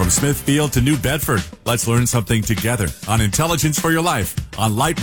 From Smithfield to New Bedford, let's learn something together on Intelligence for Your Life on Light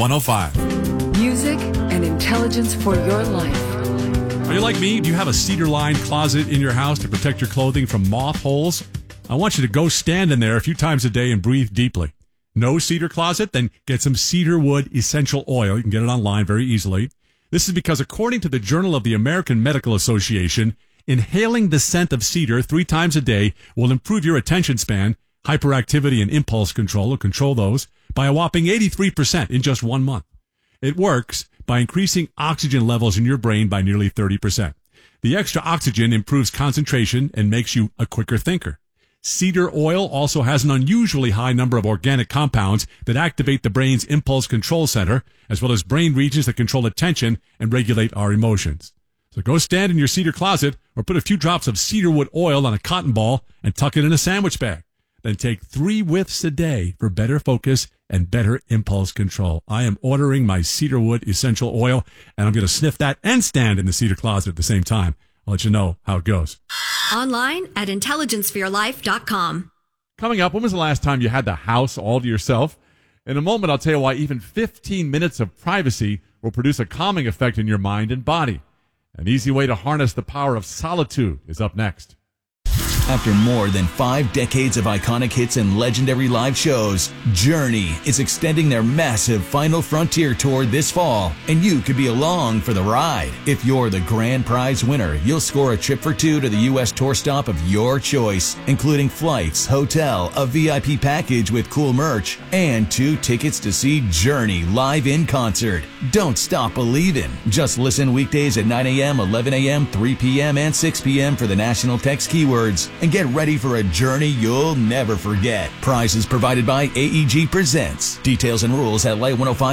105. Music and intelligence for your life. Are you like me? Do you have a cedar-lined closet in your house to protect your clothing from moth holes? I want you to go stand in there a few times a day and breathe deeply. No cedar closet? Then get some cedar wood essential oil. You can get it online very easily. This is because according to the Journal of the American Medical Association, inhaling the scent of cedar 3 times a day will improve your attention span, hyperactivity, and impulse control, or control those, by a whopping 83% in just 1 month. It works by increasing oxygen levels in your brain by nearly 30%. The extra oxygen improves concentration and makes you a quicker thinker. Cedar oil also has an unusually high number of organic compounds that activate the brain's impulse control center, as well as brain regions that control attention and regulate our emotions. So go stand in your cedar closet or put a few drops of cedarwood oil on a cotton ball and tuck it in a sandwich bag. Then take 3 whiffs a day for better focus and better impulse control. I am ordering my cedarwood essential oil, and I'm going to sniff that and stand in the cedar closet at the same time. I'll let you know how it goes. Online at intelligenceforyourlife.com. Coming up, when was the last time you had the house all to yourself? In a moment, I'll tell you why even 15 minutes of privacy will produce a calming effect in your mind and body. An easy way to harness the power of solitude is up next. After more than 5 decades of iconic hits and legendary live shows, Journey is extending their massive Final Frontier tour this fall, and you could be along for the ride. If you're the grand prize winner, you'll score a trip for 2 to the U.S. tour stop of your choice, including flights, hotel, a VIP package with cool merch, and 2 tickets to see Journey live in concert. Don't stop believing. Just listen weekdays at 9 a.m., 11 a.m., 3 p.m., and 6 p.m. for the national text keywords. And get ready for a journey you'll never forget. Prizes provided by AEG Presents. Details and rules at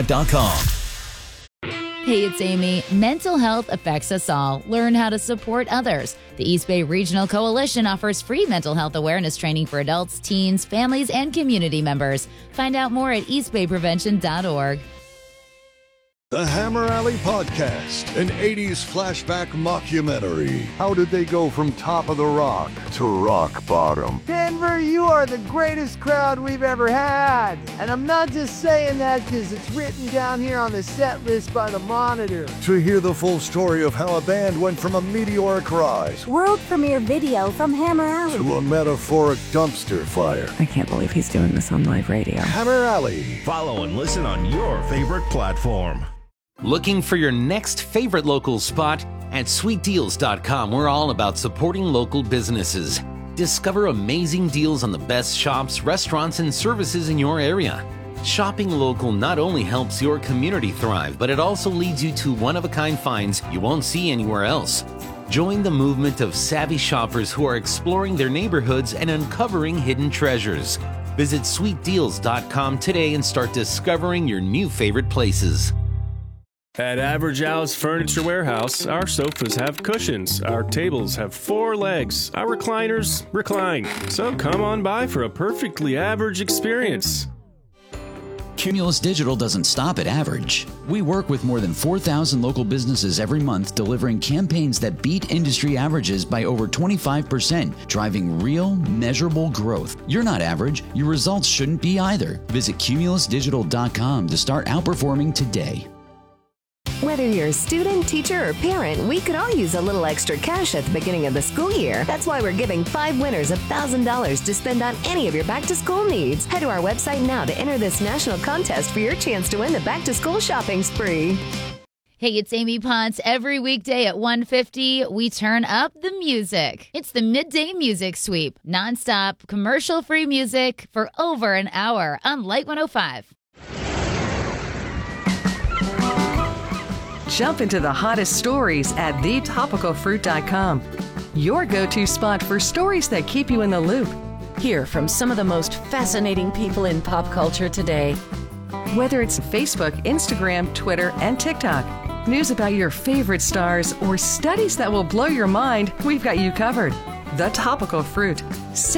light105.com. Hey, it's Amy. Mental health affects us all. Learn how to support others. The East Bay Regional Coalition offers free mental health awareness training for adults, teens, families, and community members. Find out more at eastbayprevention.org. The Hammer Alley Podcast, an 80s flashback mockumentary. How did they go from top of the rock to rock bottom? Denver, you are the greatest crowd we've ever had. And I'm not just saying that because it's written down here on the set list by the Monitor. To hear the full story of how a band went from a meteoric rise, world premiere video from Hammer Alley, to a metaphoric dumpster fire. I can't believe he's doing this on live radio. Hammer Alley. Follow and listen on your favorite platform. Looking for your next favorite local spot? At sweetdeals.com, we're all about supporting local businesses. Discover amazing deals on the best shops, restaurants, and services in your area. Shopping local not only helps your community thrive, but it also leads you to one-of-a-kind finds you won't see anywhere else. Join the movement of savvy shoppers who are exploring their neighborhoods and uncovering hidden treasures. Visit sweetdeals.com today and start discovering your new favorite places. At Average Al's Furniture Warehouse, our sofas have cushions, our tables have 4 legs, our recliners recline. So come on by for a perfectly average experience. Cumulus Digital doesn't stop at average. We work with more than 4,000 local businesses every month, delivering campaigns that beat industry averages by over 25%, driving real, measurable growth. You're not average. Your results shouldn't be either. Visit cumulusdigital.com to start outperforming today. Whether you're a student, teacher, or parent, we could all use a little extra cash at the beginning of the school year. That's why we're giving 5 winners $1,000 to spend on any of your back-to-school needs. Head to our website now to enter this national contest for your chance to win the back-to-school shopping spree. Hey, it's Amy Ponce. Every weekday at 1:50, we turn up the music. It's the Midday Music Sweep. Non-stop, commercial-free music for over an hour on Light 105. Jump into the hottest stories at thetopicalfruit.com. Your go-to spot for stories that keep you in the loop. Hear from some of the most fascinating people in pop culture today. Whether it's Facebook, Instagram, Twitter, and TikTok, news about your favorite stars, or studies that will blow your mind, we've got you covered. The Topical Fruit.